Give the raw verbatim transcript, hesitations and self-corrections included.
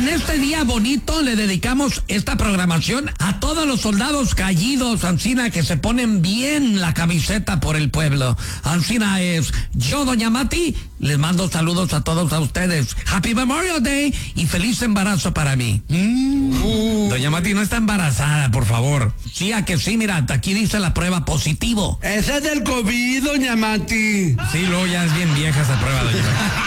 en este día bonito le dedicamos esta programación a todos los soldados caídos, Ancina, que se ponen bien la camiseta por el pueblo. Ancina es yo, doña Mati, les mando saludos a todos a ustedes. Happy Memorial Day y feliz embarazo para mí. Mm. Uh. Doña Mati no está embarazada, por favor. Sí, a que sí, mira, aquí dice la prueba positivo. Ese es del COVID, doña Mati. Sí, luego ya es bien vieja esa prueba, doña Mati.